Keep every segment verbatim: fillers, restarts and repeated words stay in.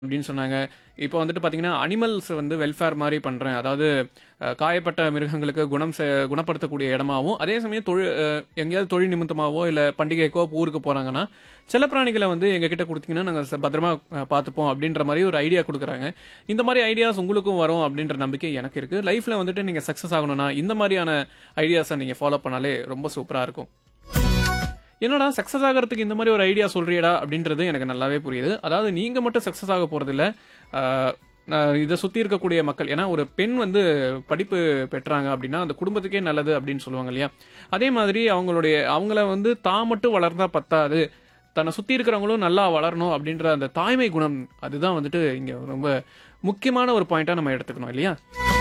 அப்படின்னு சொன்னாங்க. இப்போ வந்துட்டு பார்த்தீங்கன்னா, அனிமல்ஸ் வந்து வெல்ஃபேர் மாரி பண்றேன். அதாவது அ காயப்பட்ட மிருகங்களுக்கு குணம் செ குணப்படுத்தக்கூடிய இடமாவும், அதே சமயம் தொழி அ எங்கேயாவது தொழில் நிமித்தமாவோ, இல்ல பண்டிகைக்கோ ஊருக்கு போறாங்கன்னா, செல்லப்பிராணிகள வந்து எங்ககிட்ட குடுத்தீங்கன்னா, நாங்க ச பத்திரமா அ பார்த்துப்போம் அப்படின்ற மாரி ஒரு ஐடியா குடுக்குறாங்க. இந்த மாரி ஐடியாஸ் உங்களுக்கும் வரும் அப்படின்ற நம்பிக்கை எனக்கு இருக்கு. லைஃப்ல வந்துட்டு நீங்க சக்சஸ் ஆகணும்னா, இந்த மாரியான ஐடியாஸ நீங்க ஃபாலோ பண்ணாலே ரொம்ப சூப்பரா இருக்கும். என்னடா சக்சஸ் ஆகறதுக்கு இந்த மாரி ஒரு ஐடியா சொல்றியேடா அப்படின்றது எனக்கு நல்லாவே புரியுது. அதாவது நீங்க மட்டும் சக்சஸ் ஆக போறதில்ல. ஆ அ இத சுத்தி இருக்கக்கூடிய மக்கள். ஏன்னா ஒரு பெண் வந்து படிப்பு பெற்றாங்க அப்படின்னா, அந்த குடும்பத்துக்கே நல்லது அப்படின்னு சொல்லுவாங்க இல்லையா? அதே மாதிரி அவங்களுடைய அவங்கள வந்து தான் மட்டும் வளர்ந்தா பத்தாது. தன்னை சுத்தி இருக்கிறவங்களும் நல்லா வளரணும் அப்படின்ற அந்த தாய்மை குணம், அதுதான் வந்துட்டு இங்க ரொம்ப முக்கியமான ஒரு பாயிண்ட்டா நம்ம எடுத்துக்கணும் இல்லையா?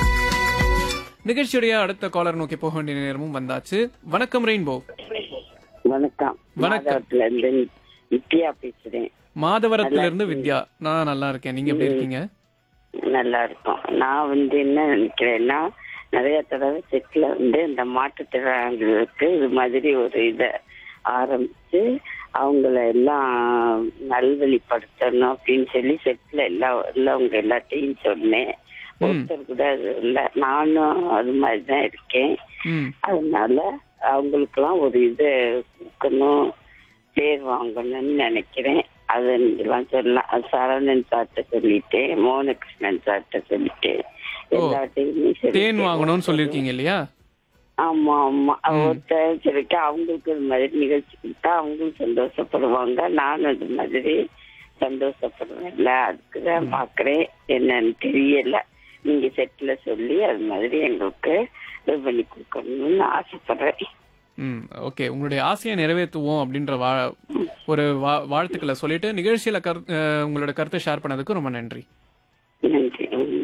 நிகழ்ச்சியுடைய அடுத்த காலர் நோக்கி போக வேண்டிய நேரமும் வந்தாச்சு. வணக்கம் ரெயின்போ. வணக்கம். வணக்கம். மாதவத்துல இருந்து வித்யா பேசுறேன். மாதவரத்திலிருந்து வித்யா. நான் நல்லா இருக்கேன். நீங்க எப்படி இருக்கீங்க? நல்லா இருக்கும். நான் வந்து என்ன நினைக்கிறேன்னா, நிறைய தடவை செட்ல வந்து இந்த மாற்றுத்திறனாளிகளுக்கு இது மாதிரி ஒரு இத ஆரம்பிச்சு அவங்கள எல்லாம் நல்வழிப்படுத்தணும் அப்படின்னு சொல்லி செட்ல எல்லாம் உள்ளவங்க எல்லாத்தையும் சொன்னேன். ஒருத்தர் கூட அது இல்லை. நானும் அது மாதிரிதான் இருக்கேன். ம். அதனால அவங்களுக்கெல்லாம் ஒரு இது கொடுக்கணும், பேர் வாங்கணும்னு நினைக்கிறேன். அது நீங்கெல்லாம் சொல்லலாம். அது சரவணன் சார்ட்ட சொல்லிட்டேன், மோகனகிருஷ்ணன் சார்ட்ட சொல்லிட்டேன், ஓ, எல்லாத்தையுமே தேன் சொல்லிட்டேன். வாங்கணும்னு சொல்லியிருக்கீங்க இல்லையா? ஆமா ஆமா. ம். ஒருத்தர் சொல்லிட்டு அவங்களுக்கு இது மாதிரி நிகழ்ச்சி கொடுத்தா அவங்களும் சந்தோஷப்படுவாங்க, நானும் இது மாதிரி சந்தோஷப்படுவேன்ல. அதுக்குதான் ம். பாக்குறேன். என்னன்னு தெரியல. நீங்க செட்ல சொல்லி அது மாதிரி எங்களுக்கு இது பண்ணி கொடுக்கணும்னு ஆசைப்படுறேன். ம். ஓகே. உங்களுடைய ஆசையை நிறைவேற்றுவோம் அப்படின்ற வா ஒரு வா வாழ்த்துக்களை சொல்லிட்டு நிகழ்ச்சியில கரு அ உங்களோட கருத்தை ஷேர் பண்ணதுக்கு ரொம்ப நன்றி. நன்றி. ம்.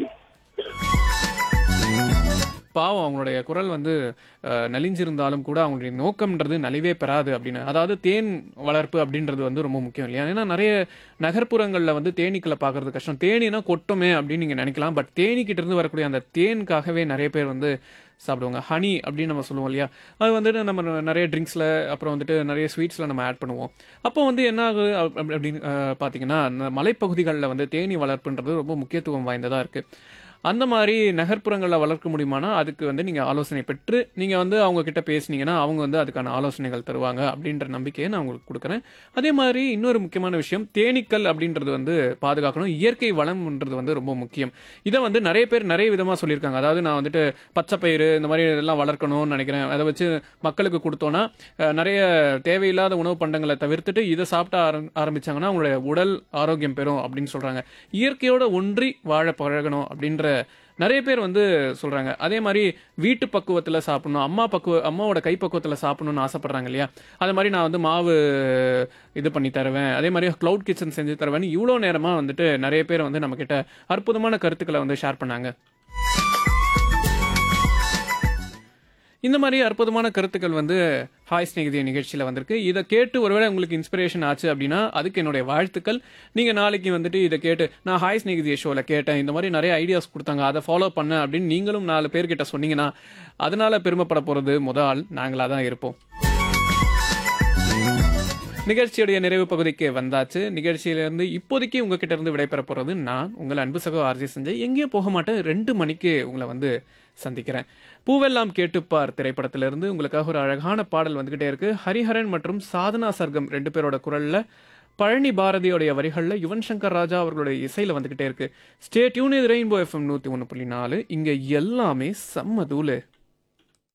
பாவம் அவங்களுடைய குரல் வந்து அ நலிஞ்சிருந்தாலும் கூட அவங்களுடைய நோக்கம்ன்றது நலிவே பெறாது அப்படின்னு. அதாவது தேன் வளர்ப்பு அப்படின்றது வந்து ரொம்ப முக்கியம் இல்லையா? ஏன்னா நிறைய நகர்ப்புறங்கள்ல வந்து தேனீக்களை பார்க்கறது கஷ்டம். தேனீனா கொட்டுமே அப்படின்னு நீங்க நினைக்கலாம். பட் தேனீக்கிட்ட இருந்து வரக்கூடிய அந்த தேனுக்காகவே நிறைய பேர் வந்து சாப்பிடுவாங்க. ஹனி அப்படின்னு நம்ம சொல்லுவோம் இல்லையா? அது வந்துட்டு நம்ம ந- நிறைய ட்ரிங்க்ஸ்ல அப்புறம் வந்துட்டு நிறைய ஸ்வீட்ஸ்ல நம்ம ஆட் பண்ணுவோம். அப்போ வந்து என்ன ஆகுது அப் அப் அப்படின்னு அ பார்த்தீங்கன்னா, அந்த மலைப்பகுதிகள்ல வந்து தேனீ வளர்ப்புன்றது ரொம்ப முக்கியத்துவம் வாய்ந்ததா இருக்கு. அந்த மாரி நகர்ப்புறங்கள்ல வளர்க்க முடியுமானா, அதுக்கு வந்து நீங்க ஆலோசனை பெற்று, நீங்க வந்து அவங்க கிட்ட பேசுனீங்கன்னா, அவங்க வந்து அதுக்கான ஆலோசனைகள் தருவாங்க அப்படின்ற நம்பிக்கைய நான் உங்களுக்கு குடுக்குறேன். அதே மாரி இன்னொரு முக்கியமான விஷயம், தேனீக்கள் அப்படின்றது வந்து பாதுகாக்கணும். இயற்கை வளம்ன்றது வந்து ரொம்ப முக்கியம். இத வந்து நெறைய பேர் நெறைய விதமா சொல்லியிருக்காங்க. அதாவது நான் வந்துட்டு பச்சை பயிறு இந்த மாரி இதெல்லாம் வளர்க்கணும்னு நெனைக்கிறேன். அத வச்சு மக்களுக்கு குடுத்தோம்னா, அ நெறைய தேவையில்லாத உணவு பண்டங்கள தவிர்த்துட்டு, இத சாப்பிட ஆரம் ஆரம்பிச்சாங்கன்னா, அவங்களுடைய உடல் ஆரோக்கியம் பெறும் அப்படின்னு சொல்றாங்க. இயற்கையோட ஒன்றி வாழ பழகணும் அப்படின்ற நெறைய பேர் வந்து சொல்றாங்க. அதே மாரி வீட்டு பக்குவத்துல சாப்பிடணும். அம்மா பக்குவ அம்மாவோட கை பக்குவத்துல சாப்பிடணும்னு ஆசைப்படுறாங்க இல்லையா? அது மாரி நான் வந்து மாவு இது பண்ணி தருவேன். அதே மாரி கிளவுட் கிச்சன் செஞ்சு தருவேன்னு இவ்ளோ நேரமா வந்துட்டு நெறைய பேர் வந்து நம்மகிட்ட அற்புதமான கருத்துக்கள வந்து ஷேர் பண்ணாங்க. இந்த மாரி அற்புதமான கருத்துக்கள் வந்து ஹாய் சிநேகிதியே நிகழ்ச்சியில வந்திருக்கு. இத கேட்டு ஒருவேளை உங்களுக்கு இன்ஸ்பிரேஷன் ஆச்சு அப்படின்னா, அதுக்கு என்னுடைய வாழ்த்துக்கள். நீங்க நாளைக்கு வந்துட்டு இத கேட்டு, நான் ஹாய் சிநேகிதியே ஷோல கேட்டேன். இந்த மாரி நெறைய ஐடியாஸ் குடுத்தாங்க. அத ஃபாலோ பண்ணேன் அப்படின்னு நீங்களும் நாலு பேர்கிட்ட சொன்னீங்கன்னா, அதனால பெருமைப்பட போறது மொத ஆள் நாங்களா தான் இருப்போம். நிகழ்ச்சியுடைய நிறைவு பகுதிக்கு வந்தாச்சு. நிகழ்ச்சியிலிருந்து இப்போதைக்கு உங்ககிட்ட இருந்து விடைபெற போறது நான், உங்கள் அன்பு சகோ ஆர்ஜே சஞ்சய். எங்கேயும் போக மாட்டேன். ரெண்டு மணிக்கு உங்கள வந்து சந்திக்கிறேன். பூவெல்லாம் கேட்டுப்பார் திரைப்படத்திலிருந்து உங்களுக்காக ஒரு அழகான பாடல் வந்துகிட்டே இருக்கு. ஹரிஹரன் மற்றும் சாதனா சர்கம் ரெண்டு பேரோட குரல்ல, பழனி பாரதியோடைய வரிகள்ல, யுவன் சங்கர் ராஜா அவர்களுடைய இசையில வந்துகிட்டே இருக்கு. ஸ்டே டியூன் இது ரெயின்போ எஃப்எம் நூத்தி ஒன்று புள்ளி நாலு. இங்க எல்லாமே செம்ம தூளு.